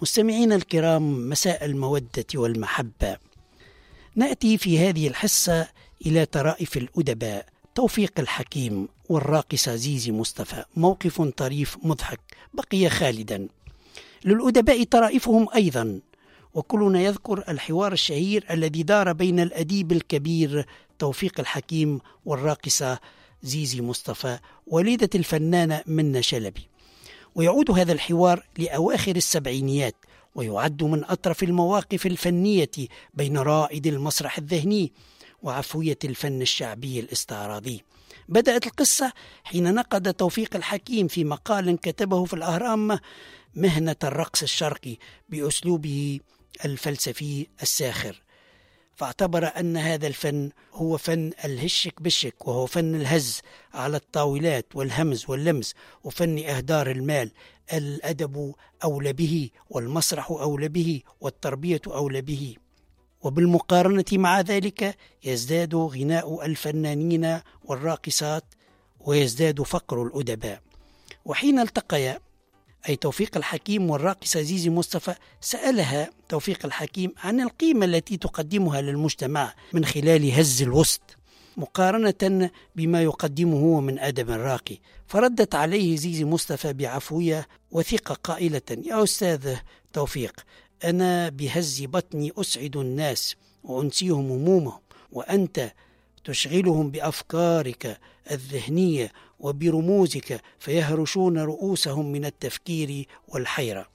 مستمعينا الكرام، مساء المودة والمحبة. نأتي في هذه الحصة إلى طرائف الأدباء توفيق الحكيم والراقصة زيزي مصطفى. موقف طريف مضحك بقي خالدا. للأدباء طرائفهم أيضا، وكلنا يذكر الحوار الشهير الذي دار بين الأديب الكبير توفيق الحكيم والراقصة زيزي مصطفى والدة الفنانة منة شلبي. ويعود هذا الحوار لأواخر السبعينيات، ويعد من أطرف المواقف الفنية بين رائد المسرح الذهني وعفوية الفن الشعبي الاستعراضي. بدأت القصة حين نقد توفيق الحكيم في مقال كتبه في الأهرام مهنة الرقص الشرقي بأسلوبه الفلسفي الساخر، فاعتبر أن هذا الفن هو فن الهشك بالشك، وهو فن الهز على الطاولات والهمز واللمز، وفن إهدار المال. الأدب أولى به، والمسرح أولى به، والتربية أولى به. وبالمقارنة مع ذلك يزداد غناء الفنانين والراقصات ويزداد فقر الأدباء. وحين التقيا أي توفيق الحكيم والراقصة زيزي مصطفى، سألها توفيق الحكيم عن القيمة التي تقدمها للمجتمع من خلال هز الوسط مقارنة بما يقدمه هو من أدب راقي. فردت عليه زيزي مصطفى بعفوية وثقة قائلة: يا أستاذ توفيق، أنا بهز بطني أسعد الناس وأنسيهم همومهم، وأنت تشغلهم بأفكارك الذهنية وبرموزك فيهرشون رؤوسهم من التفكير والحيرة.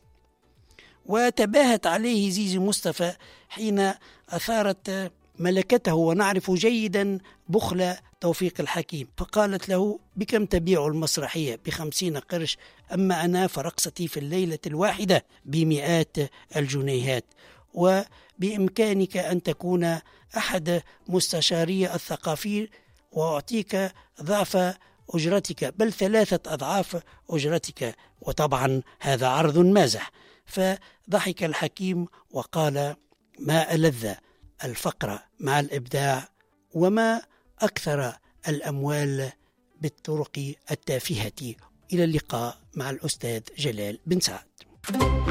وتباهت عليه زيزي مصطفى حين أثارت ملكته، ونعرف جيدا بخل توفيق الحكيم، فقالت له: بكم تبيع المسرحية؟ ب50 قرش، أما أنا فرقصتي في الليلة الواحدة بمئات الجنيهات، وبإمكانك أن تكون أحد مستشاري الثقافي وأعطيك ضعف أجرتك، بل 3 أضعاف أجرتك. وطبعا هذا عرض مازح. فضحك الحكيم وقال: ما ألذ الفقر مع الإبداع، وما أكثر الأموال بالطرق التافهة. إلى اللقاء مع الأستاذ جلال بن سعد.